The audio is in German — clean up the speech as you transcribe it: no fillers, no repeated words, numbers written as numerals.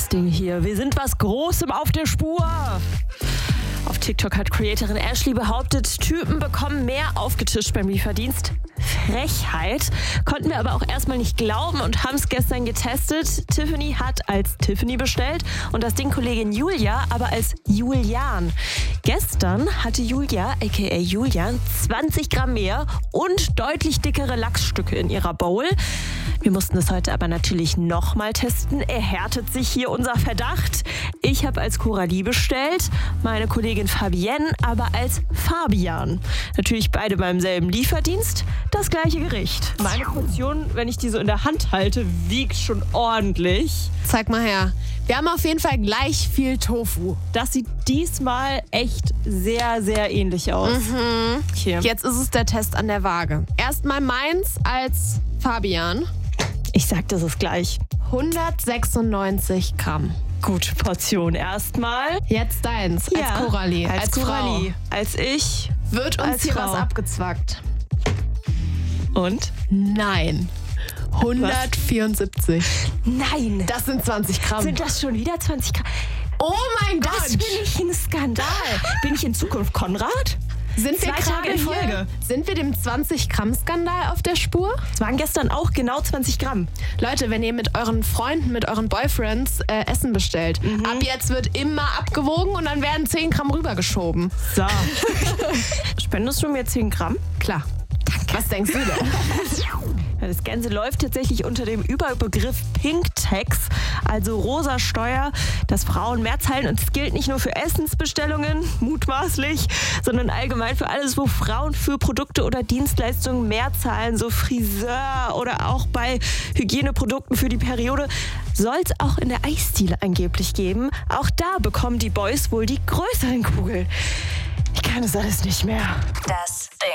das Ding hier. Wir sind was Großem auf der Spur. Auf TikTok hat Creatorin Ashley behauptet, Typen bekommen mehr aufgetischt beim Lieferdienst. Frechheit. Konnten wir aber auch erstmal nicht glauben und haben es gestern getestet. Tiffany hat als Tiffany bestellt und das Ding Kollegin Julia aber als Julian. Gestern hatte Julia, aka Julian, 20 Gramm mehr und deutlich dickere Lachsstücke in ihrer Bowl. Wir mussten es heute aber natürlich nochmal testen. Erhärtet sich hier unser Verdacht. Ich habe als Coralie bestellt, meine Kollegin Fabienne aber als Fabian. Natürlich beide beim selben Lieferdienst, das gleiche Gericht. Meine Portion, wenn ich die so in der Hand halte, wiegt schon ordentlich. Zeig mal her. Wir haben auf jeden Fall gleich viel Tofu. Das sieht diesmal echt sehr, sehr ähnlich aus. Okay. Jetzt ist es der Test an der Waage. Erstmal meins als Fabian. Ich sag, das ist gleich. 196 Gramm. Gute Portion erstmal. Jetzt deins, als Coralie. Als Coralie. Als ich. Wird uns als hier Frau. was abgezwackt? Und? Nein. 174. Nein. Das sind 20 Gramm. Sind das schon wieder 20 Gramm? Oh mein Gott. Das finde ich ein Skandal. Bin ich in Zukunft Konrad? Sind wir 2 Tage in Folge. hier? Sind wir dem 20-Gramm-Skandal auf der Spur? Es waren gestern auch genau 20 Gramm. Leute, wenn ihr mit euren Freunden, mit euren Boyfriends Essen bestellt, ab jetzt wird immer abgewogen und dann werden 10 Gramm rübergeschoben. So. Spendest du mir 10 Gramm? Klar. Danke. Was denkst du denn? Das Ganze läuft tatsächlich unter dem Überbegriff Pink Tax, also rosa Steuer, dass Frauen mehr zahlen. Und es gilt nicht nur für Essensbestellungen, mutmaßlich, sondern allgemein für alles, wo Frauen für Produkte oder Dienstleistungen mehr zahlen, so Friseur oder auch bei Hygieneprodukten für die Periode. Soll es auch in der Eisdiele angeblich geben. Auch da bekommen die Boys wohl die größeren Kugeln. Ich kann das alles nicht mehr. Das